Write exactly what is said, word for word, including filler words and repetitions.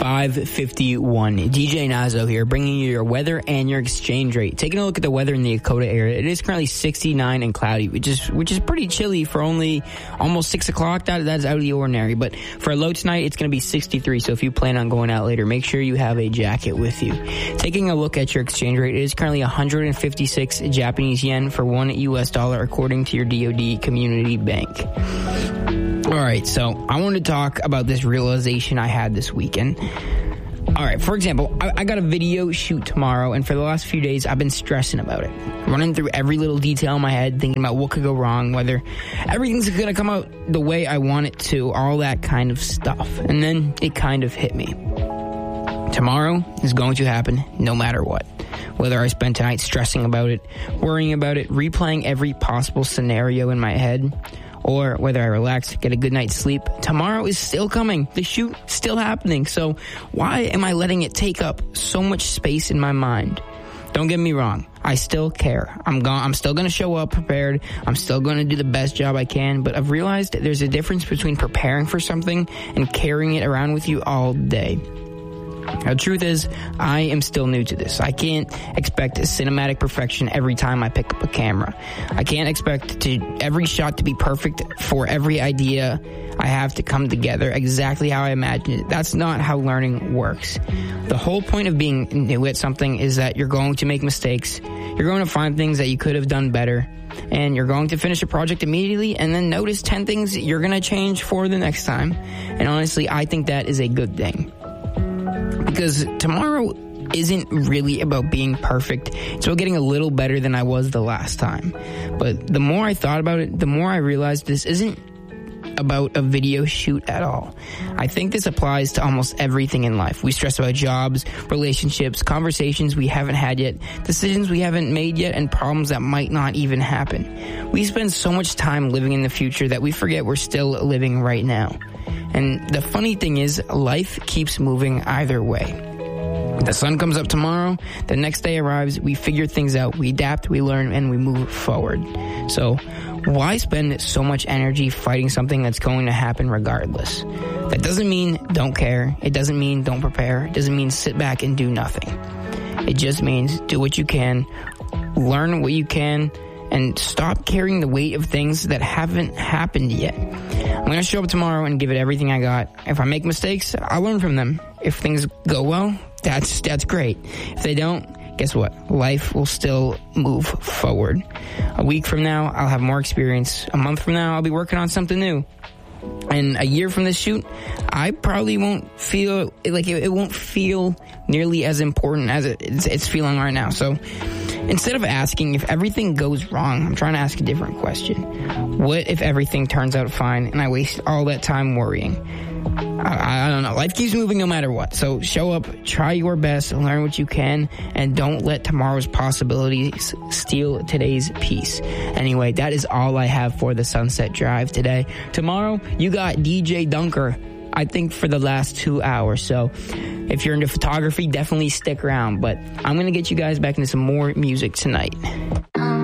five fifty-one. D J Nazo here, bringing you your weather and your exchange rate. Taking a look at the weather in the Dakota area, it is currently sixty-nine and cloudy, which is which is pretty chilly for only almost six o'clock. That that's out of the ordinary. But for a low tonight, it's going to be sixty-three. So if you plan on going out later, make sure you have a jacket with you. Taking a look at your exchange rate, it is currently one hundred fifty-six Japanese yen for one U S dollar, according to your D O D Community Bank. All right, so I want to talk about this realization I had this weekend. All right, for example, I, I got a video shoot tomorrow, and for the last few days, I've been stressing about it. Running through every little detail in my head, thinking about what could go wrong, whether everything's going to come out the way I want it to, all that kind of stuff. And then it kind of hit me. Tomorrow is going to happen no matter what. Whether I spend tonight stressing about it, worrying about it, replaying every possible scenario in my head, or whether I relax, get a good night's sleep, tomorrow is still coming. The shoot still happening. So why am I letting it take up so much space in my mind? Don't get me wrong. I still care. I'm going, I'm still going to show up prepared. I'm still going to do the best job I can. But I've realized that there's a difference between preparing for something and carrying it around with you all day. Now, the truth is, I am still new to this. I can't expect cinematic perfection every time I pick up a camera. I can't expect to every shot to be perfect for every idea I have to come together exactly how I imagine it. That's not how learning works. The whole point of being new at something is that you're going to make mistakes. You're going to find things that you could have done better. And you're going to finish a project immediately and then notice ten things you're going to change for the next time. And honestly, I think that is a good thing. Because tomorrow isn't really about being perfect. It's about getting a little better than I was the last time. But the more I thought about it, the more I realized this isn't about a video shoot at all. I think this applies to almost everything in life. We stress about jobs, relationships, conversations we haven't had yet, decisions we haven't made yet, and problems that might not even happen. We spend so much time living in the future that we forget we're still living right now. And the funny thing is, life keeps moving either way. The sun comes up tomorrow, the next day arrives, we figure things out, we adapt, we learn, and we move forward. So why spend so much energy fighting something that's going to happen regardless? That doesn't mean don't care. It doesn't mean don't prepare. It doesn't mean sit back and do nothing. It just means do what you can, learn what you can, and stop carrying the weight of things that haven't happened yet. I'm going to show up tomorrow and give it everything I got. If I make mistakes, I'll learn from them. If things go well, that's that's great. If they don't, guess what? Life will still move forward. A week from now, I'll have more experience. A month from now, I'll be working on something new. And a year from this shoot, I probably won't feel like it, it won't feel nearly as important as it, it's, it's feeling right now. So instead of asking if everything goes wrong, I'm trying to ask a different question. What if everything turns out fine and I waste all that time worrying? I, I don't know. Life keeps moving no matter what. So show up, try your best, learn what you can, and don't let tomorrow's possibilities steal today's peace. Anyway, that is all I have for the Sunset Drive today. Tomorrow, you got D J Dunker, I think, for the last two hours. So if you're into photography, definitely stick around. But I'm going to get you guys back into some more music tonight.